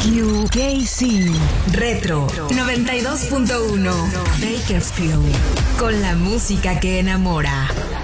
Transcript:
QKC Retro 92.1 Bakersfield, con la música que enamora.